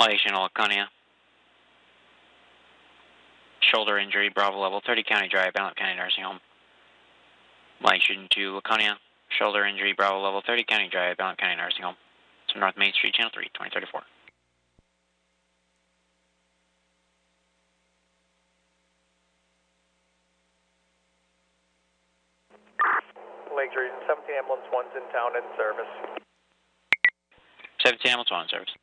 Malaysian Laconia. Shoulder injury, Bravo level, 30 County Drive, Ballant County Nursing Home. Malaysian to Laconia. Shoulder injury, Bravo level, 30 County Drive, Ballant County Nursing Home. It's North Main Street, Channel 3, 2034. Lake Region 17 Ambulance 1's in town in service. 17 Ambulance 1 in service.